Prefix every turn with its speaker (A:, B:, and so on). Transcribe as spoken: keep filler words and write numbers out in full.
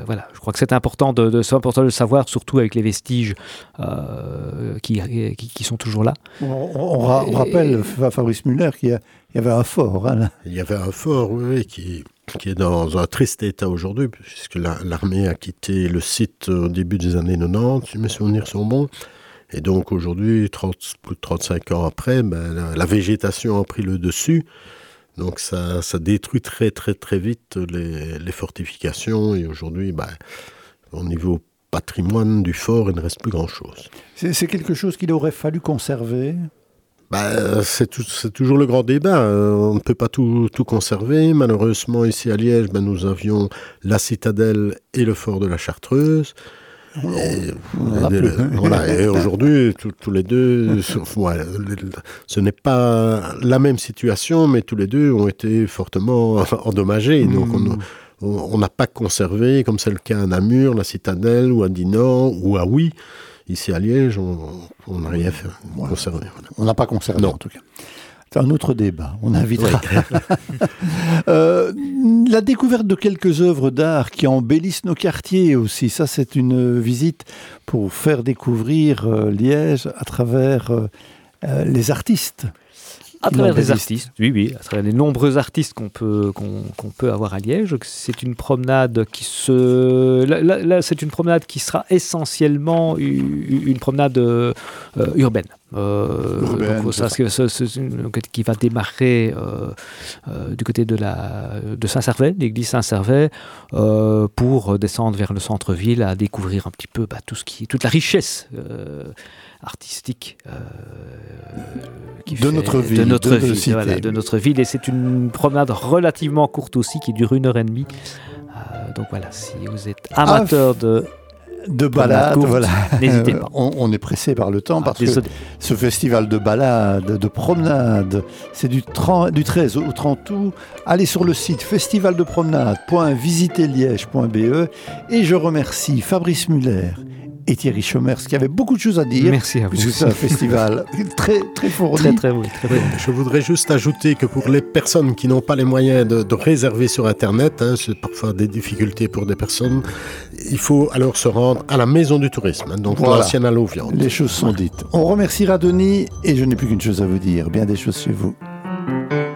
A: voilà, je crois que c'est important de, de, c'est important de le savoir, surtout avec les vestiges euh, qui, qui, qui sont toujours là.
B: On, on, on
A: Et,
B: rappelle, et, Fabrice Muller, qu'il y, a, il y avait un fort. Hein,
C: il y avait un fort, oui, qui, qui est dans un triste état aujourd'hui, puisque la, l'armée a quitté le site au début des années quatre-vingt-dix, si mes souvenirs sont bons. Et donc aujourd'hui, trente, plus de trente-cinq ans après, ben, la, la végétation a pris le dessus. Donc ça, ça détruit très très très vite les, les fortifications. Et aujourd'hui, ben, au niveau patrimoine du fort, il ne reste plus grand-chose.
B: C'est, c'est quelque chose qu'il aurait fallu conserver ?
C: Ben, c'est, tout, c'est toujours le grand débat. On ne peut pas tout, tout conserver. Malheureusement, ici à Liège, ben, nous avions la citadelle et le fort de la Chartreuse. Et, et, et, voilà, et aujourd'hui, tous les deux, ouais, ce n'est pas la même situation, mais tous les deux ont été fortement endommagés. Donc on n'a pas conservé, comme c'est le cas à Namur, la citadelle, ou à Dinan, ou à Huy. Ici à Liège, on n'a rien fait,
B: ouais.
C: conservé. Voilà.
B: On n'a pas conservé,
C: non.
B: En tout cas. C'est un autre débat, on invitera. euh, la découverte de quelques œuvres d'art qui embellissent nos quartiers aussi, ça c'est une visite pour faire découvrir euh, Liège à travers euh, euh, les artistes.
A: À travers les artistes, oui, oui, à travers les nombreux artistes qu'on peut, qu'on, qu'on peut avoir à Liège. C'est une promenade qui se... Là, là, là c'est une promenade qui sera essentiellement une, une promenade euh, urbaine. Euh,
B: urbaine
A: donc, ça, c'est, c'est, c'est une, qui va démarrer euh, euh, du côté de, la, de Saint-Servais, l'église Saint-Servais, euh, pour descendre vers le centre-ville à découvrir un petit peu bah, tout ce qui, toute la richesse euh, artistique euh, qui
B: de
A: fait,
B: notre ville,
A: de notre
B: de,
A: ville,
B: de,
A: voilà, de notre ville. Et c'est une promenade relativement courte aussi, qui dure une heure et demie. Euh, donc voilà, si vous êtes amateur ah, de
B: de balade, courte, voilà.
A: N'hésitez pas.
B: On, on est pressé par le temps
A: ah,
B: parce
A: désolé.
B: que ce festival de balade, de promenade, c'est du, trente, du treize au trente août. Allez sur le site festival de promenade point visiter liège point b e et je remercie Fabrice Muller et Thierry Chomers qui avaient beaucoup de choses à dire.
A: Merci à vous.
B: Puisque c'est un festival très, très fourni.
A: Très, très, oui, très, très bon.
C: Je voudrais juste ajouter que pour les personnes qui n'ont pas les moyens de, de réserver sur Internet, hein, c'est parfois des difficultés pour des personnes, il faut alors se rendre à la Maison du Tourisme, hein, donc voilà. L'ancienne Allo Viande.
B: Les choses sont dites. On remerciera Denis et je n'ai plus qu'une chose à vous dire. Bien des choses chez vous.